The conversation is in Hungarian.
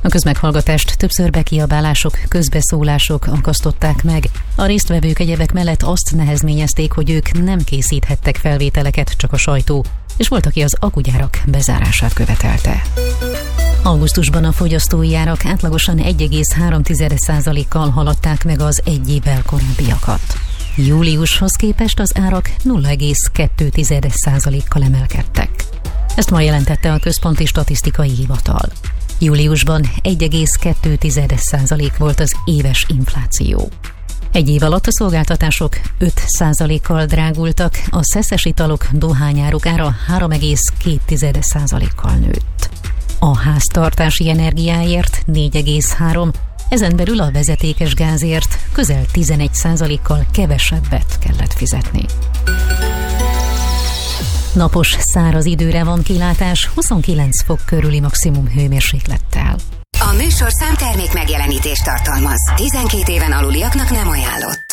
A közmeghallgatást többször bekiabálások, közbeszólások akasztották meg. A résztvevők egyebek mellett azt nehezményezték, hogy ők nem készíthettek felvételeket, csak a sajtó, és volt, aki az akugyárak bezárását követelte. Augusztusban a fogyasztói árak átlagosan 1,3%-kal haladták meg az egy évvel korábbiakat. Júliushoz képest az árak 0,2%-kal emelkedtek. Ezt ma jelentette a Központi Statisztikai Hivatal. Júliusban 1,2% volt az éves infláció. Egy év alatt a szolgáltatások 5%-kal drágultak, a szeszes italok, dohányáruk ára 3,2%-kal nőtt. A háztartási energiáért 4,3%, ezen belül a vezetékes gázért közel 11%-kal kevesebbet kellett fizetni. Napos, száraz időre van kilátás, 29 fok körüli maximum hőmérséklettel. A műsor számtermék megjelenítést tartalmaz. 12 éven aluliaknak nem ajánlott.